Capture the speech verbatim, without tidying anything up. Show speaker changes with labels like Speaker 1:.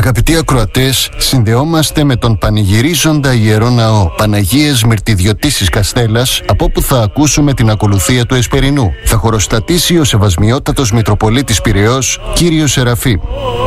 Speaker 1: Αγαπητοί ακροατές, συνδεόμαστε με τον πανηγυρίζοντα Ιερό Ναό Παναγίας Μυρτιδιωτήσης Καστέλλας, από όπου θα ακούσουμε την ακολουθία του Εσπερινού. Θα χοροστατήσει ο Σεβασμιότατος Μητροπολίτης Πειραιώς, κύριος Σεραφείμ.